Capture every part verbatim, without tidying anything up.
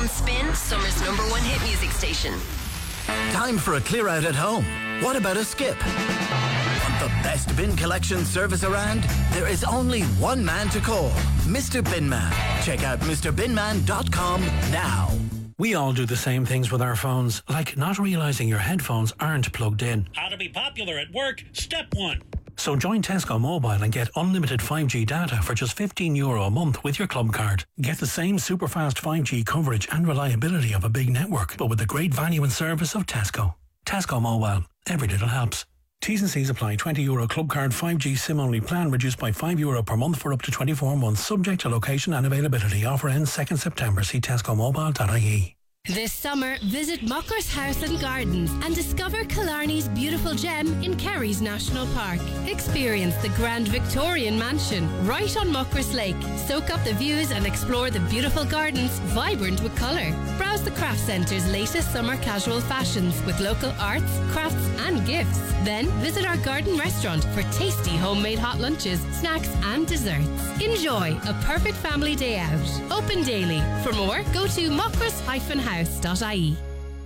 Spin, summer's number one hit music station. Time for a clear out at home. What about a skip? Want the best bin collection service around? There is only one man to call, Mister Binman. Check out Mr bin man dot com now. We all do the same things with our phones, like not realising your headphones aren't plugged in. How to be popular at work, step one. So join Tesco Mobile and get unlimited five G data for just fifteen euro a month with your club card. Get the same super fast five G coverage and reliability of a big network, but with the great value and service of Tesco. Tesco Mobile. Every little helps. T's and C's apply. twenty euro club card five G SIM only plan reduced by five euro per month for up to twenty-four months, subject to location and availability. Offer ends second September. See tesco mobile dot I E. This summer, visit Mockers House and Gardens and discover Killarney's beautiful gem in Kerry's National Park. Experience the Grand Victorian Mansion right on Mockers Lake. Soak up the views and explore the beautiful gardens, vibrant with colour. Browse the craft centre's latest summer casual fashions with local arts, crafts and gifts. Then visit our garden restaurant for tasty homemade hot lunches, snacks and desserts. Enjoy a perfect family day out. Open daily. For more, go to mockers house dot I E.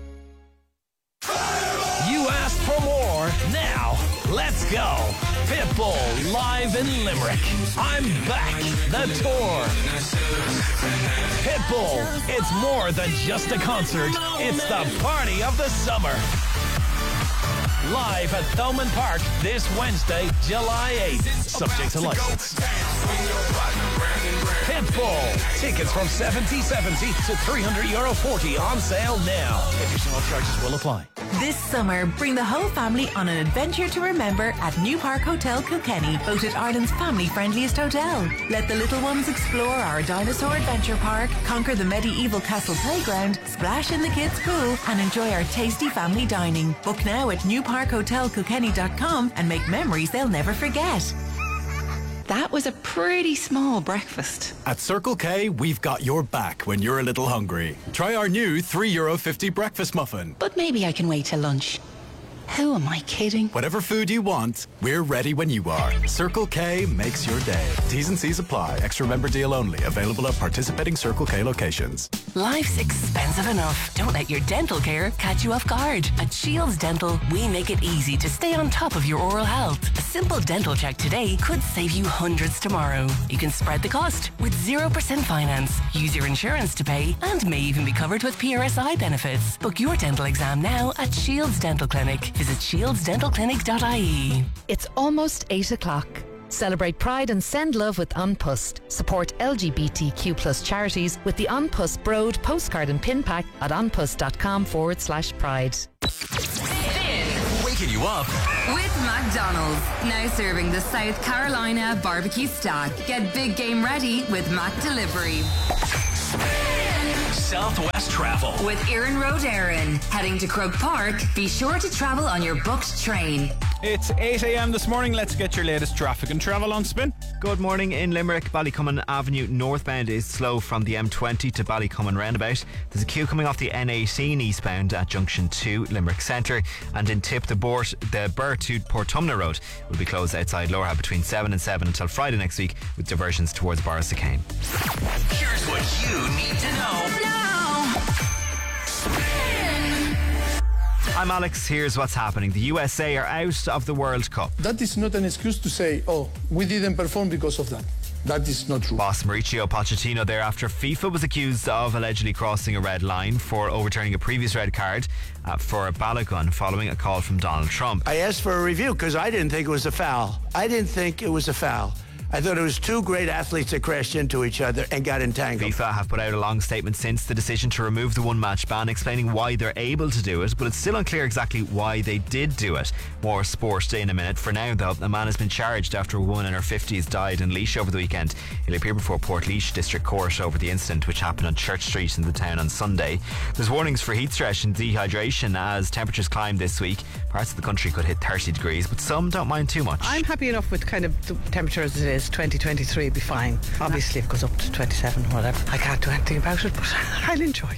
You asked for more. Now, let's go. Pitbull live in Limerick. I'm back. The tour. Pitbull. It's more than just a concert. It's the party of the summer. Live at Thomond Park this Wednesday, July eighth. Subject to license. Pitbull. Tickets from seventy seventy to three hundred euro forty on sale now. Additional charges will apply. This summer, bring the whole family on an adventure to remember at New Park Hotel Kilkenny, voted Ireland's family-friendliest hotel. Let the little ones explore our dinosaur adventure park, conquer the medieval castle playground, splash in the kids' pool, and enjoy our tasty family dining. Book now at new park hotel kilkenny dot com and make memories they'll never forget. That was a pretty small breakfast. At Circle K, we've got your back when you're a little hungry. Try our new three euro fifty breakfast muffin. But maybe I can wait till lunch. Who am I kidding? Whatever food you want, we're ready when you are. Circle K makes your day. T's and C's apply. Extra member deal only. Available at participating Circle K locations. Life's expensive enough. Don't let your dental care catch you off guard. At Shields Dental, we make it easy to stay on top of your oral health. A simple dental check today could save you hundreds tomorrow. You can spread the cost with zero percent finance. Use your insurance to pay and may even be covered with P R S I benefits. Book your dental exam now at Shields Dental Clinic. Visit shields dental clinic dot I E. It's almost eight o'clock. Celebrate Pride and send love with An Post. Support L G B T Q plus charities with the An Post Broad postcard and pin pack at anpost.com forward slash pride. Waking you up with McDonald's. Now serving the South Carolina barbecue stack. Get big game ready with Mac Delivery. Southwest Travel with Erin Road Erin. Heading to Croke Park, be sure to travel on your booked train. It's eight a.m. this morning. Let's get your latest traffic and travel on Spin. Good morning. In Limerick, Ballycummin Avenue northbound is slow from the M twenty to Ballycummin roundabout. There's a queue coming off the N eighteen eastbound at Junction two, Limerick Centre. And in Tip, the Bort, the Burr to Portumna Road will be closed outside Lower between seven and seven until Friday next week, with diversions towards Borrisakane. Here's what you need to know now. I'm Alex. Here's what's happening. The U S A are out of the World Cup. That is not an excuse to say, oh, we didn't perform because of that. That is not true. Boss Mauricio Pochettino there after FIFA was accused of allegedly crossing a red line for overturning a previous red card uh, for Balogun following a call from Donald Trump. I asked for a review because I didn't think it was a foul. I didn't think it was a foul. I thought it was two great athletes that crashed into each other and got entangled. FIFA have put out a long statement since the decision to remove the one-match ban, explaining why they're able to do it, but it's still unclear exactly why they did do it. More sport in a minute. For now, though, a man has been charged after a woman in her fifties died in Laois over the weekend. He'll appear before Portlaoise District Court over the incident which happened on Church Street in the town on Sunday. There's warnings for heat stress and dehydration as temperatures climb this week. Parts of the country could hit thirty degrees, but some don't mind too much. I'm happy enough with kind of the temperature as it is. Twenty twenty-three will be fine. Obviously if it goes up to twenty-seven or whatever, I can't do anything about it, but I'll enjoy it.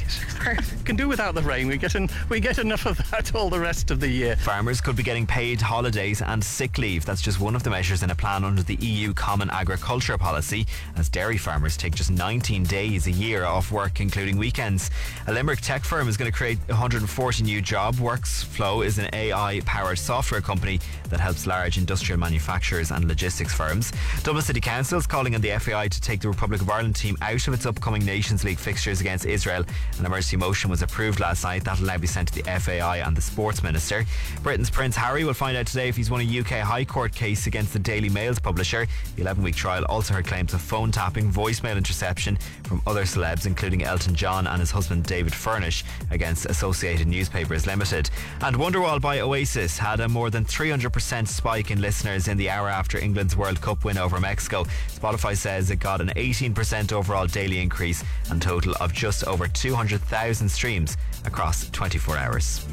can do without the rain. We get in, we get enough of that all the rest of the year. Farmers could be getting paid holidays and sick leave. That's just one of the measures in a plan under the E U Common Agriculture Policy, as dairy farmers take just nineteen days a year off work, including weekends. A Limerick tech firm is going to create one hundred forty new jobs. Workflow is an A I-powered software company that helps large industrial manufacturers and logistics firms. Dublin City Council is calling on the F A I to take the Republic of Ireland team out of its upcoming Nations League fixtures against Israel. An emergency motion was approved last night that will now be sent to the F A I and the Sports Minister. Britain's Prince Harry will find out today if he's won a U K High Court case against the Daily Mail's publisher. The eleven-week trial also heard claims of phone tapping, voicemail interception from other celebs, including Elton John and his husband David Furnish, against Associated Newspapers Limited. And Wonderwall by Oasis had a more than three hundred percent spike in listeners in the hour after England's World Cup win over Mexico. Spotify says it got an eighteen percent overall daily increase and total of just over two hundred thousand streams across twenty-four hours.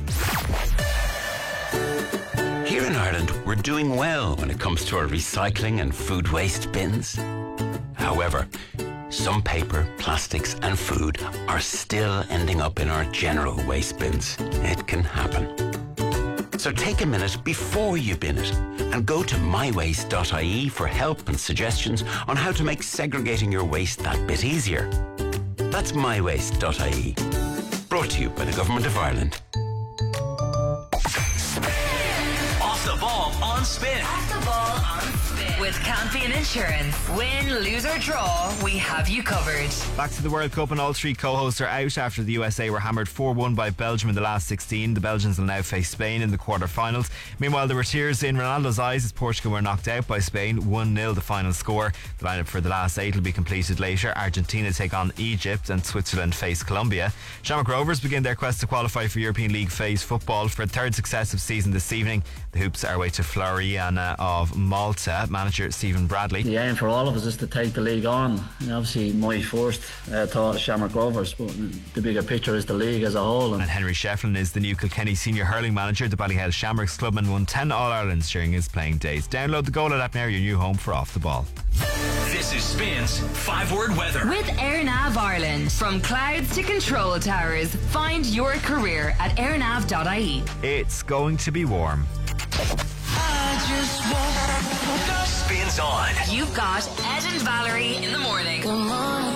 Here in Ireland, we're doing well when it comes to our recycling and food waste bins. However, some paper, plastics and food are still ending up in our general waste bins. It can happen. So take a minute before you bin it and go to my waste dot I E for help and suggestions on how to make segregating your waste that bit easier. That's my waste dot I E. Brought to you by the Government of Ireland. Off the ball on Spin. Off the ball on Spin. With Campion Insurance. Win, lose or draw, we have you covered. Back to the World Cup, and all three co-hosts are out after the U S A were hammered four one by Belgium in the last sixteen. The Belgians will now face Spain in the quarter-finals. Meanwhile, there were tears in Ronaldo's eyes as Portugal were knocked out by Spain. one nil the final score. The lineup for the last eight will be completed later. Argentina take on Egypt and Switzerland face Colombia. Shamrock Rovers begin their quest to qualify for European League phase football for a third successive season this evening. The Hoops are away to Floriana of Malta. Manager Stephen Bradley. The aim for all of us is to take the league on. And obviously my first uh, thought is Shamrock Rovers, but the bigger picture is the league as a whole. And, and Henry Shefflin is the new Kilkenny senior hurling manager. The Ballyhale Shamrocks clubman won ten All-Irelands during his playing days. Download the Goal app now, your new home for Off the Ball. This is Spin's five-word weather. With AirNav Ireland. From clouds to control towers, find your career at air nav dot I E. It's going to be warm. I just want Spins on. You've got Ed and Valerie in the morning. Come on.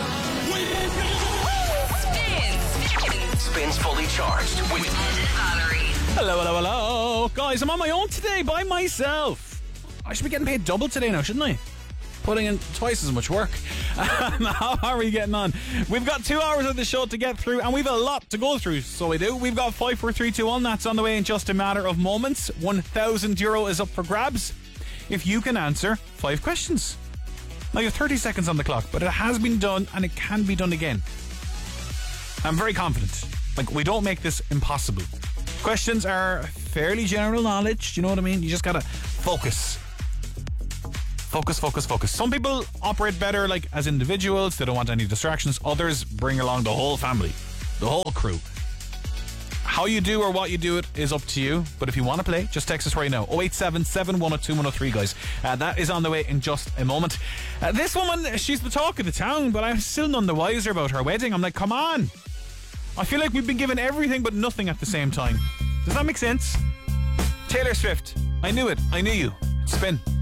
Spins. Spins fully charged with Ed and Valerie. Hello, hello, hello. Guys, I'm on my own today by myself. I should be getting paid double today now, shouldn't I? Putting in twice as much work. How are we getting on? We've got two hours of the show to get through, and we've a lot to go through, so we do. We've got five four three two one. That's on the way in just a matter of moments. one thousand euro is up for grabs if you can answer five questions. Now, you have thirty seconds on the clock, but it has been done, and it can be done again. I'm very confident. Like, we don't make this impossible. Questions are fairly general knowledge. Do you know what I mean? You just gotta focus. Focus, focus, focus. Some people operate better like as individuals. They don't want any distractions. Others bring along the whole family, the whole crew. How you do or what you do it is up to you. But if you want to play, just text us right now. oh eight seven, seven one oh two, one oh three, guys. Uh, that is on the way in just a moment. Uh, this woman, she's the talk of the town, but I'm still none the wiser about her wedding. I'm like, come on. I feel like we've been given everything but nothing at the same time. Does that make sense? Taylor Swift. I knew it. I knew you. Spin.